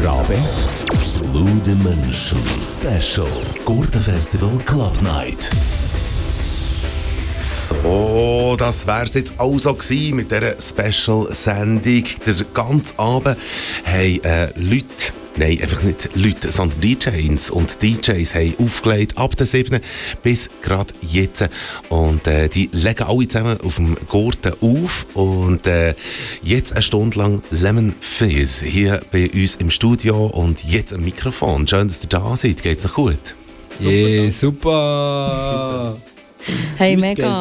Rabe. Blue Dimension Special Gurtenfestival Club Night. So, das wär's jetzt also gewesen mit dieser Special-Sendung. Der ganze Abend haben Leute, nein, einfach nicht Leute, sondern DJs und DJs haben aufgelegt, ab der 7. bis gerade jetzt. Und die legen alle zusammen auf dem Gurten auf. Und jetzt eine Stunde lang Lemon Fizz hier bei uns im Studio und jetzt am Mikrofon. Schön, dass ihr da seid. Geht's noch gut? Super. Super. Hey,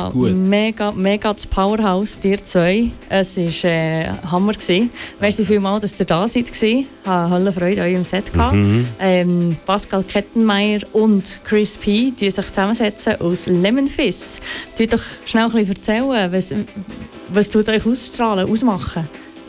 mega das Powerhouse, dir zwei. Es war Hammer. Merci vielmals, dass ihr da seid. Ich hatte Hölle Freude an eurem Set. Pascal Kettenmeier und Chris P. die sich zusammensetzen aus Lemon Fizz. Tut doch schnell ein bisschen erzählen, was tut euch ausmachen?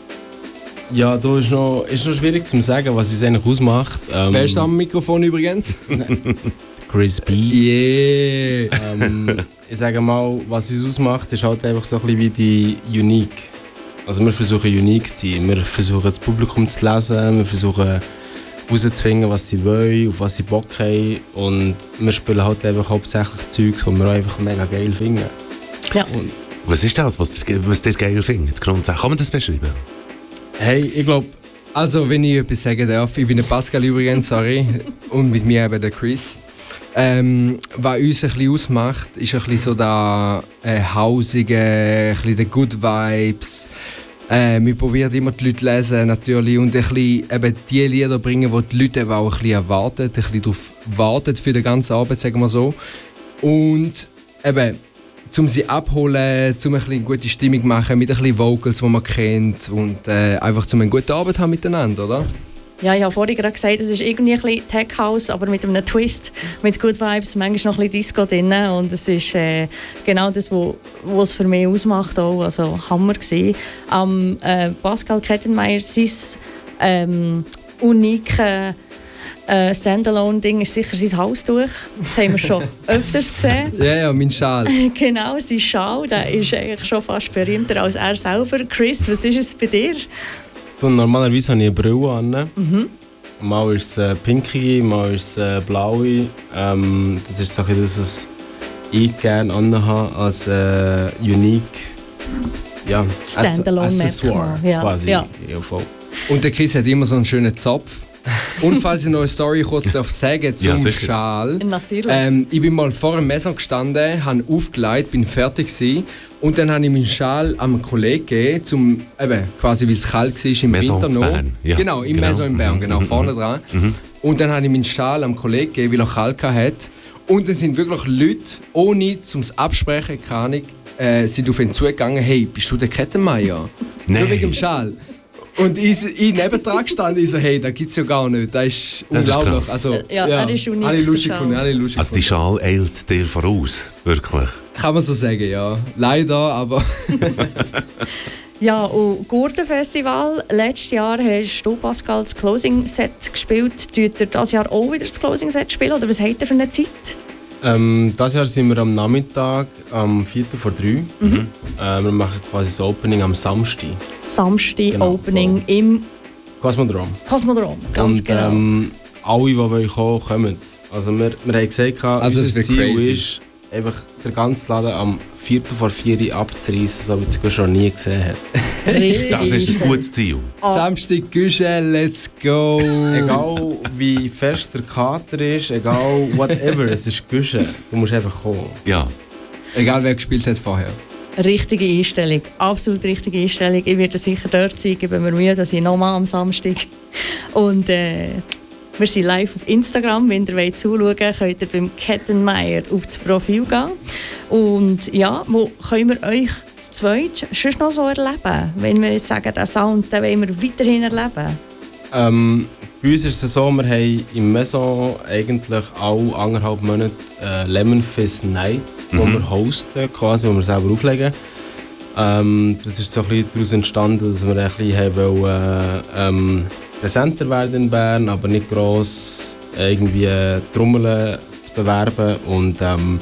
Ja, da ist noch schwierig zu sagen, was uns eigentlich ausmacht. Wer ist am Mikrofon übrigens? Chris B. Yeah! Ich sage mal, was uns ausmacht, ist halt einfach so ein bisschen wie die Unique. Also wir versuchen unique zu sein. Wir versuchen das Publikum zu lesen, wir versuchen herauszufinden, was sie wollen, auf was sie Bock haben. Und wir spielen halt einfach hauptsächlich Zeugs, die wir einfach mega geil finden. Ja. Und Was ist das, was ihr geil findet? Kann man das beschreiben? Hey, ich glaube, also wenn ich etwas sagen darf, ich bin der Pascal übrigens, sorry, und mit mir eben der Chris. Was uns ein bisschen ausmacht, ist ein bisschen so der Hausige, ein bisschen die Good Vibes. Wir probieren immer die Leute zu lesen natürlich und ein bisschen eben die Lieder bringen, die die Leute eben auch ein bisschen erwarten, ein bisschen darauf warten für die ganze Arbeit, sagen wir so. Und eben, um sie abholen, um ein bisschen eine gute Stimmung machen mit ein bisschen Vocals, die man kennt und einfach um eine gute Arbeit haben miteinander, oder? Ja, ich habe vorhin gerade gesagt, es ist irgendwie ein bisschen Tech House, aber mit einem Twist, mit Good Vibes, manchmal noch ein bisschen Disco drin. Und es ist genau das, was es für mich ausmacht. Auch. Also Hammer gewesen. Pascal Kettenmeier, sein unique Standalone-Ding ist sicher sein Halstuch. Das haben wir schon öfters gesehen. Ja, mein Schal. Genau, sein Schal, der ist eigentlich schon fast berühmter als er selber. Chris, was ist es bei dir? Normalerweise habe ich eine Brille an. Mal ist es pinkige, mal ist es blaue. Das ist so das, was ich gerne anhabe als unique Accessoire quasi. Ja. Und der Chris hat immer so einen schönen Zopf. Und falls ich noch eine Story kurz sagen zum Schal. Natürlich. Ich bin mal vor einem Messer gestanden, habe aufgelegt, bin fertig gewesen, und dann habe ich meinen Schal einem Kollegen gegeben, quasi weil es kalt war im Maison Winter noch. Bern. Ja, Genau, im Maison in Bern, genau, vorne dran. Und dann habe ich meinen Schal am Kollegen gegeben, weil er kalt hatte. Und dann sind wirklich Leute, ohne zum Absprechen, keine Ahnung, sind auf ihn zugegangen, hey, bist du der Kettenmeier? Nein. Nur wegen dem Schal. Und ich nebendran gestanden, ich so, hey, das gibt es ja gar nicht. Das ist unglaublich. Krass. Also, er ist unique. Habe ich lustig gefunden. Also die Schal eilt dir voraus, wirklich. Kann man so sagen, ja. Leider, aber... Ja, und Gurtenfestival. Letztes Jahr hast du, Pascal, das Closing-Set gespielt. Tut ihr dieses Jahr auch wieder das Closing-Set spielen? Oder was habt ihr für eine Zeit? Dieses Jahr sind wir am Nachmittag, am 4 vor 3. Wir machen quasi das Opening am Samstag. Opening im Kosmodrom. Ganz und, genau. Alle, die kommen, kommen. Also wir haben gesagt, unser Ziel ist, einfach den ganzen Laden am 4 vor 4 abzureißen, so wie es schon nie gesehen hat. Richtig. Das ist ein gutes Ziel. Samstag Güsche, let's go! Egal wie fest der Kater ist, egal whatever, es ist Güsche. Du musst einfach kommen. Ja. Egal wer gespielt hat vorher. Richtige Einstellung, absolut richtige Einstellung. Ich werde sicher dort sein, gebe mir Mühe, dass ich nochmal am Samstag. Und wir sind live auf Instagram. Wenn ihr zuschauen wollt, könnt ihr beim Kettenmeier auf das Profil gehen. Und ja, wo können wir euch zu zweit schon noch so erleben? Wenn wir jetzt sagen, den Sound den wollen wir weiterhin erleben. Bei uns ist es so, wir haben im Maison eigentlich alle 1,5 Monate Lemon Fizz Night, wo wir hosten, quasi, wo wir selber auflegen. Das ist so ein bisschen daraus entstanden, dass wir ein bisschen präsenter werden in Bern, aber nicht gross irgendwie Trommeln zu bewerben. Und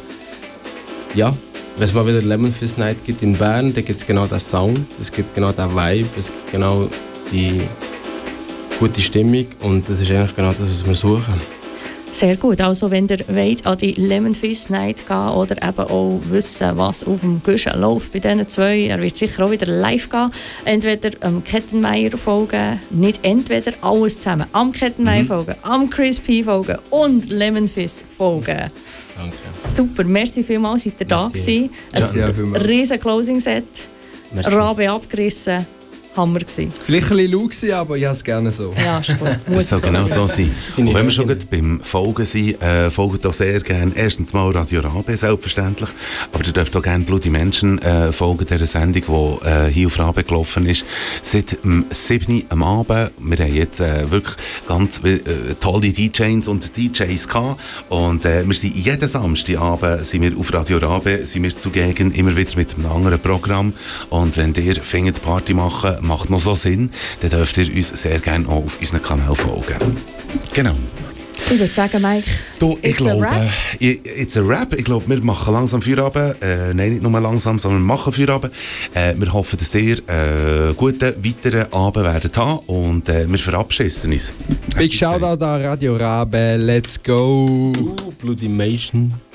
wenn es mal wieder Lemon Fizz Night gibt in Bern, dann gibt es genau den Sound, es gibt genau den Vibe, es gibt genau gute Stimmung und das ist eigentlich genau das, was wir suchen. Sehr gut. Also wenn ihr wollt, an die Lemon Fizz Night gehen oder eben auch wissen, was auf dem Guschen läuft bei diesen zwei, er wird sicher auch wieder live gehen. Entweder am Kettenmeier folgen, nicht entweder, alles zusammen. Am Kettenmeier folgen, am Chris P folgen und Lemon Fizz folgen. Danke. Super, merci vielmals, seid ihr da gewesen. Ein riesen Closing-Set, Rabe abgerissen. Hammer gewesen. Vielleicht ein bisschen laut, aber ich habe es gerne so. Ja, spannend. Das soll genau so sein. Und wenn wir schon beim Folgen sind, folgt auch sehr gerne erstens mal Radio Rabe, selbstverständlich. Aber ihr dürft auch gerne Bloody Menschen folgen, dieser Sendung, die hier auf Rabe gelaufen ist. Seit 7 am Abend. Wir haben jetzt wirklich ganz tolle DJs und DJs gehabt. Und wir sind jeden Samstagabend sind wir auf Radio Rabe, sind wir zugegen, immer wieder mit einem anderen Programm. Und wenn ihr findet Party machen, macht noch so Sinn, dann dürft ihr uns sehr gerne auch auf unseren Kanal folgen. Genau. Ich würde sagen, Mike, ich glaube, it's a wrap. Ich glaube, wir machen langsam Feierabend. Nein, nicht nur langsam, sondern wir machen Feierabend. Wir hoffen, dass ihr einen guten weiteren Abend werdet haben und wir verabschieden uns. Big Shoutout an Radio Rabe. Let's go. Bloody Nation.